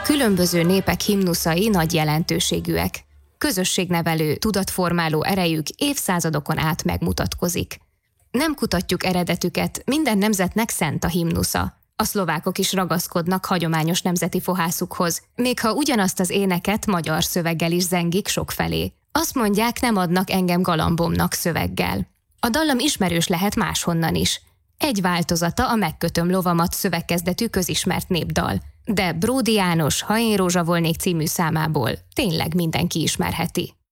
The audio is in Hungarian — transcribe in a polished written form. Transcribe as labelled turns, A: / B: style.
A: Különböző népek himnuszai nagy jelentőségűek. Közösségnevelő, tudatformáló erejük évszázadokon át megmutatkozik. Nem kutatjuk eredetüket, minden nemzetnek szent a himnusza. A szlovákok is ragaszkodnak hagyományos nemzeti fohászukhoz, még ha ugyanazt az éneket magyar szöveggel is zengik sokfelé. Azt mondják, nem adnak engem galambomnak szöveggel. A dallam ismerős lehet máshonnan is. Egy változata a Megkötöm lovamat szövegkezdetű közismert népdal, de Bródi János Ha én rózsa volnék című számából tényleg mindenki ismerheti.